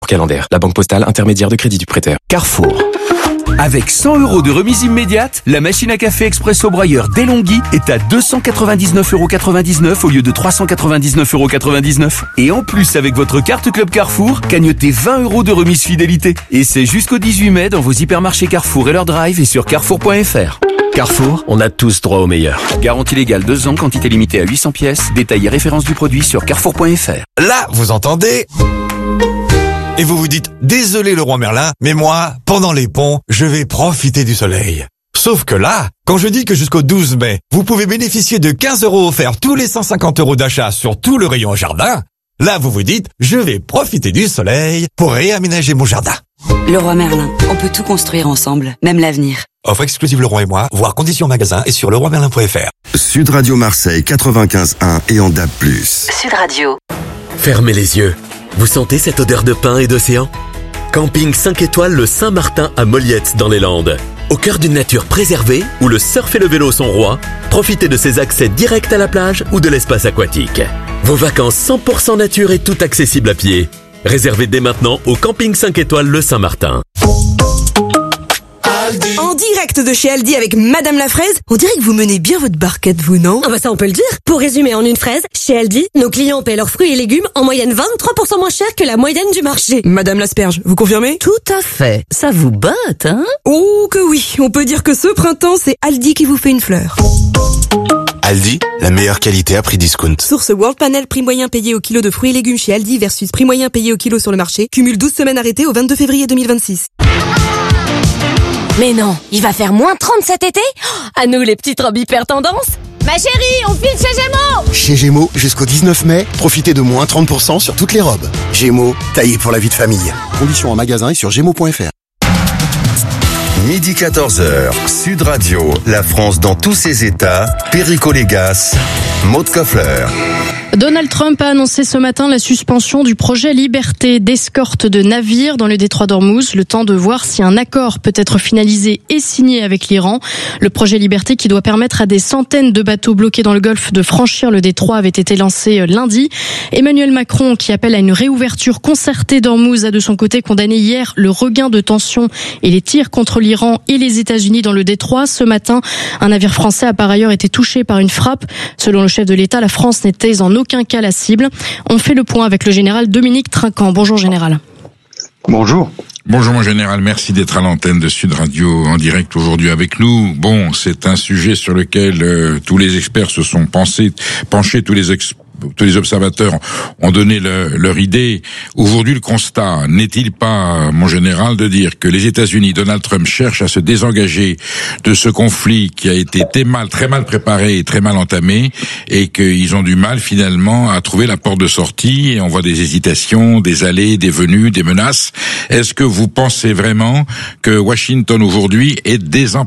calendaire. La banque postale, intermédiaire de crédit du prêteur. Carrefour. Avec 100 € de remise immédiate, la machine à café Expresso Broyeur Delonghi est à 299,99 € au lieu de 399,99 €. Et en plus, avec votre carte Club Carrefour, cagnotez 20 € de remise fidélité. Et c'est jusqu'au 18 mai dans vos hypermarchés Carrefour et leur drive et sur carrefour.fr. Carrefour, on a tous droit au meilleur. Garantie légale 2 ans, quantité limitée à 800 pièces. Détail et référence du produit sur carrefour.fr. Là, vous entendez ? Et vous vous dites, désolé Leroy Merlin, mais moi, pendant les ponts, je vais profiter du soleil. Sauf que là, quand je dis que jusqu'au 12 mai, vous pouvez bénéficier de 15 € offerts tous les 150 € d'achat sur tout le rayon jardin, là vous vous dites, je vais profiter du soleil pour réaménager mon jardin. Leroy Merlin, on peut tout construire ensemble, même l'avenir. Offre exclusive Leroy et moi, voir conditions magasin et sur leroymerlin.fr. Sud Radio Marseille 95.1 et en DAB+. Sud Radio. Fermez les yeux. Vous sentez cette odeur de pin et d'océan ? Camping 5 étoiles le Saint-Martin à Molliette dans les Landes. Au cœur d'une nature préservée, où le surf et le vélo sont rois, profitez de ses accès directs à la plage ou de l'espace aquatique. Vos vacances 100% nature et tout accessible à pied. Réservez dès maintenant au Camping 5 étoiles le Saint-Martin. En direct de chez Aldi avec Madame la Fraise, on dirait que vous menez bien votre barquette, vous, non ? Ah bah ça on peut le dire. Pour résumer en une phrase, chez Aldi, nos clients paient leurs fruits et légumes en moyenne 23% moins cher que la moyenne du marché. Madame l'Asperge, vous confirmez ? Tout à fait. Ça vous botte, hein ? Oh que oui, on peut dire que ce printemps, c'est Aldi qui vous fait une fleur. Aldi, la meilleure qualité à prix discount. Source World Panel, prix moyen payé au kilo de fruits et légumes chez Aldi versus prix moyen payé au kilo sur le marché. Cumule 12 semaines arrêtées au 22 février 2026. Mais non, il va faire moins 30 cet été ? À nous les petites robes hyper tendance. Ma chérie, on file chez Gémeaux ! Chez Gémeaux, jusqu'au 19 mai, profitez de moins 30% sur toutes les robes. Gémeaux, taillé pour la vie de famille. Conditions en magasin et sur gémeaux.fr. Midi 14h, Sud Radio, la France dans tous ses états, Perico Légas, Maud Koffler. Donald Trump a annoncé ce matin la suspension du projet Liberté d'escorte de navires dans le détroit d'Ormuz, le temps de voir si un accord peut être finalisé et signé avec l'Iran. Le projet Liberté, qui doit permettre à des centaines de bateaux bloqués dans le Golfe de franchir le détroit, avait été lancé lundi. Emmanuel Macron, qui appelle à une réouverture concertée d'Ormuz, a de son côté condamné hier le regain de tension et les tirs contre l'Iran et les États-Unis dans le détroit. Ce matin, un navire français a par ailleurs été touché par une frappe. Selon le chef de l'État, la France n'était en aucun cas la cible. On fait le point avec le général Dominique Trinquant. Bonjour général. Bonjour. Bonjour mon général, merci d'être à l'antenne de Sud Radio en direct aujourd'hui avec nous. Bon, c'est un sujet sur lequel tous les experts se sont penchés, tous les observateurs ont donné leur idée. Aujourd'hui, le constat n'est-il pas, mon général, de dire que les États-Unis, Donald Trump, cherchent à se désengager de ce conflit qui a été très mal préparé et très mal entamé, et qu'ils ont du mal finalement à trouver la porte de sortie, et on voit des hésitations, des allées, des venues, des menaces. Est-ce que vous pensez vraiment que Washington aujourd'hui est désemparé ?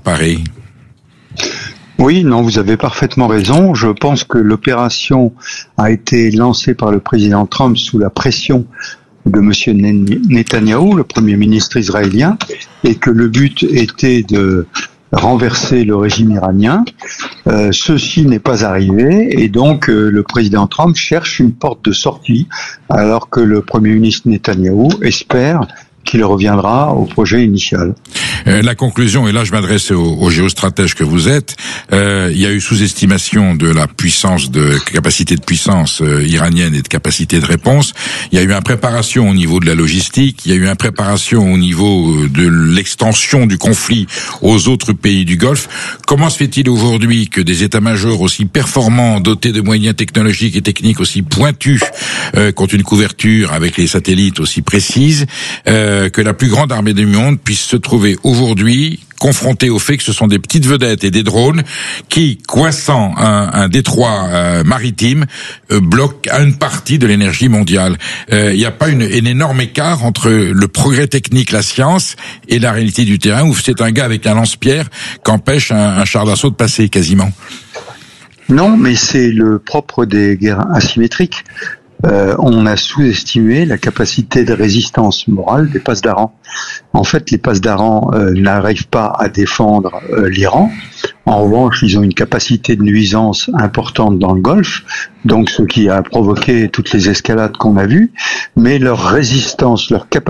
Oui, non, vous avez parfaitement raison. Je pense que l'opération a été lancée par le président Trump sous la pression de monsieur Netanyahou, le premier ministre israélien, et que le but était de renverser le régime iranien. Ceci n'est pas arrivé, et donc le président Trump cherche une porte de sortie, alors que le premier ministre Netanyahou espère qu'il reviendra au projet initial. La conclusion, et là je m'adresse aux géostratèges que vous êtes, il y a eu sous-estimation de la puissance, de capacité de puissance iranienne et de capacité de réponse. Il y a eu impréparation au niveau de la logistique, il y a eu impréparation au niveau de l'extension du conflit aux autres pays du Golfe. Comment se fait-il aujourd'hui que des états-majors aussi performants, dotés de moyens technologiques et techniques aussi pointus, qu'ont une couverture avec les satellites aussi précise, que la plus grande armée du monde puisse se trouver aujourd'hui confrontés au fait que ce sont des petites vedettes et des drones qui, coinçant un détroit maritime, bloquent une partie de l'énergie mondiale. Il n'y a pas un énorme écart entre le progrès technique, la science, et la réalité du terrain, où c'est un gars avec un lance-pierre qu'empêche un char d'assaut de passer quasiment. Non, mais c'est le propre des guerres asymétriques. On a sous-estimé la capacité de résistance morale des passes-d'Aran. En fait, les passes-d'Aran n'arrivent pas à défendre l'Iran. En revanche, ils ont une capacité de nuisance importante dans le Golfe, donc ce qui a provoqué toutes les escalades qu'on a vues. Mais leur résistance, leur capacité